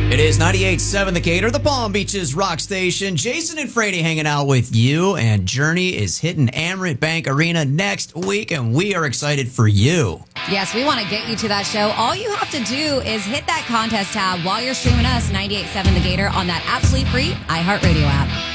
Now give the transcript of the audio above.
It is 98.7 The Gator, the Palm Beaches rock station. Jason and Frady hanging out with you, and Journey is hitting Amerant Bank Arena next week, and we are excited for you. Yes, we want to get you to that show. All you have to do is hit that contest tab while you're streaming us, 98.7 The Gator, on that absolutely free iHeartRadio app.